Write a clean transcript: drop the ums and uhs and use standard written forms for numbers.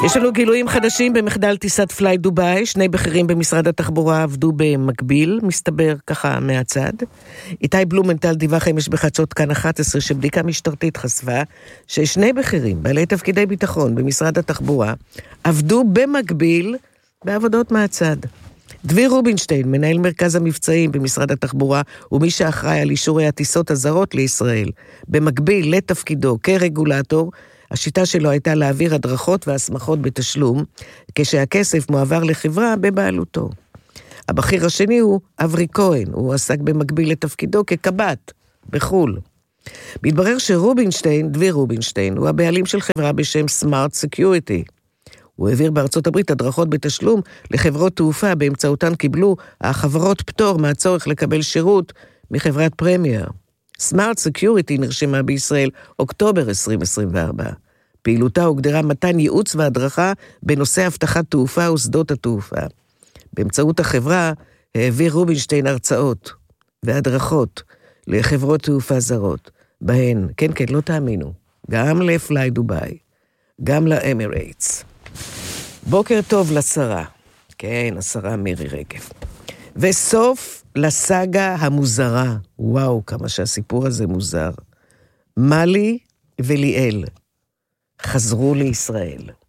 יש לנו גילויים חדשים במחדל טיסת פליי דובאי. 2 בכירים במשרד התחבורה עבדו במקביל, מסתבר ככה מהצד. איתי בלומנטל דיווח אמש בחדשות כאן 11 שבדיקה משטרתית חשפה ש2 בכירים בעלי תפקידי ביטחון במשרד התחבורה עבדו במקביל בעבודות מהצד. דביר רובינשטיין, מנהל מרכז המבצעים במשרד התחבורה, ומי שאחראי על אישורי הטיסות הזרות לישראל, במקביל לתפקידו כרגולטור, השיטה שלו הייתה להעביר הדרכות והסמכות בתשלום, כשהכסף מועבר לחברה בבעלותו. הבכיר השני הוא אברי כהן, הוא עסק במקביל לתפקידו כקב"ט בחול. מתברר שרובינשטיין, דביר רובינשטיין, הוא הבעלים של חברה בשם Smart Security. הוא העביר בארצות הברית הדרכות בתשלום לחברות תעופה, באמצעותן קיבלו החברות פטור מהצורך לקבל שירות מחברת פרמייר. Smart Security נרשמה בישראל אוקטובר 2024. פעילותה הוגדרה מתן ייעוץ והדרכה בנושא הבטחת תעופה ושדות התעופה. באמצעות החברה העביר רובינשטיין הרצאות והדרכות לחברות תעופה זרות, בהן, כן, לא תאמינו, גם לפליי דובאי, גם לאמירייטס. בוקר טוב לשרה, כן, השרה מירי רגב. וסוף לסאגה המוזרה, וואו, כמה שהסיפור הזה מוזר. מלי וליאל חזרו לישראל.